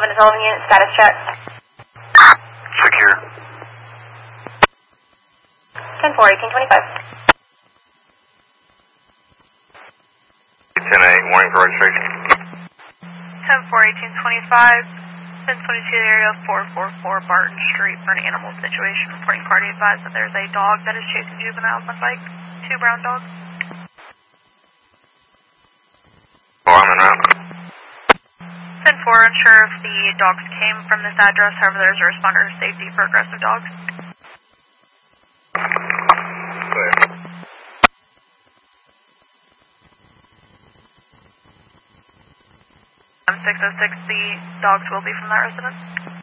Development Unit, status check. Secure. 10-4, 1825. 10-8, warning for registration. 10-4, 1825. 1022 area 444 Barton Street for an animal situation. Reporting party advised that there's a dog that is chasing juveniles on bike. 2 brown dogs. Oh, I'm in route. 10-4, unsure if the dogs came from this address. However, there's a responder to safety for aggressive dogs. Clear. 606, the dogs will be from that residence.